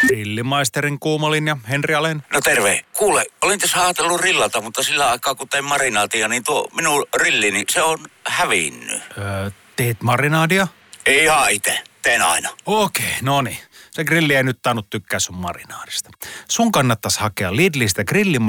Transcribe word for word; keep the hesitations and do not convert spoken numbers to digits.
Grillimaisterin kuumolinja, Henri Alén. No terve. Kuule, olin tässä ajatellut rillata, mutta sillä aikaa kun tein marinaatia, niin tuo minun rillini, se on hävinnyt. Öö, teet marinaadia? Ei ihan itse. Teen aina. Okei, no niin. Se grilli ei nyt tainnut tykkää sun marinaadista. Sun kannattaisi hakea Lidlistä grillin